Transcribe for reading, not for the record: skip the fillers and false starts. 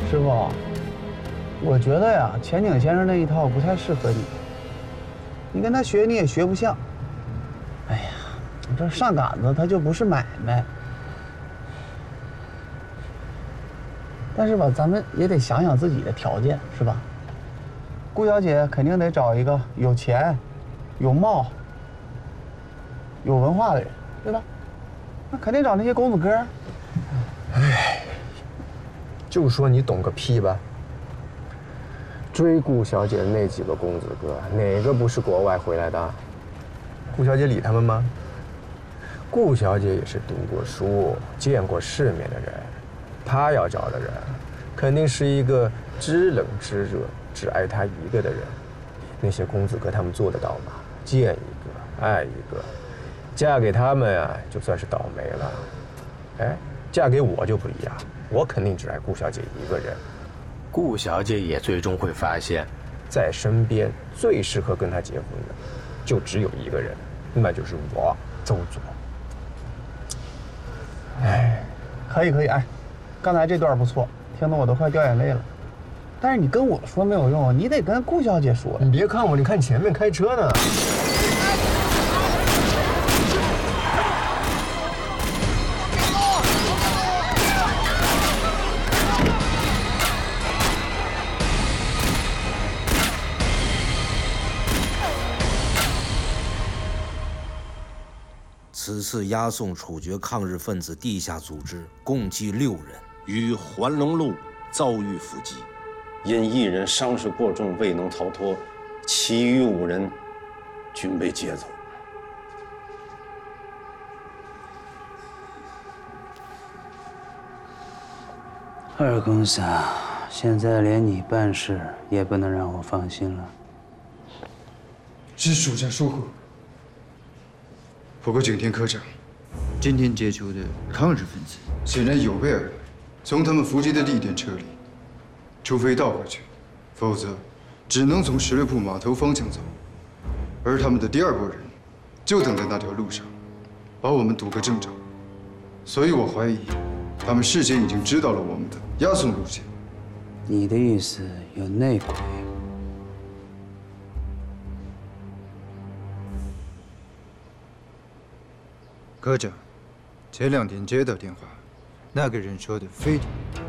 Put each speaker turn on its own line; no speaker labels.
师傅，我觉得呀，钱景先生那一套不太适合你，你跟他学你也学不像。哎呀，这上杆子它就不是买卖。但是吧，咱们也得想想自己的条件，是吧？顾小姐肯定得找一个有钱、有貌、有文化的人，对吧？那肯定找那些公子哥。
哎，就说你懂个屁吧！追顾小姐的那几个公子哥，哪个不是国外回来的？顾小姐理他们吗？顾小姐也是读过书、见过世面的人，她要找的人，肯定是一个知冷知热、只爱她一个的人。那些公子哥他们做得到吗？见一个爱一个，嫁给他们啊，就算是倒霉了。哎，嫁给我就不一样，我肯定只爱顾小姐一个人。顾小姐也最终会发现，在身边最适合跟她结婚的，就只有一个人，那就是我，周总。
哎，可以，哎，刚才这段不错，听得我都快掉眼泪了。但是你跟我说没有用，你得跟顾小姐说。
你别看我，你看前面开车呢。
此次押送处决抗日分子地下组织共计6人，于环龙路遭遇伏击，
因1人伤势过重未能逃脱，其余5人均被劫走。
二公子，现在连你办事也不能让我放心了。
是属下疏忽。不过景天科长，今天解救的抗日分子显然有备而来，从他们伏击的地点撤离，除非倒回去，否则只能从16铺码头方向走。而他们的第2拨人就等在那条路上，把我们堵个正着。所以我怀疑，他们事先已经知道了我们的押送路线。
你的意思有内鬼？
科长，前2天接到电话，那个人说的非常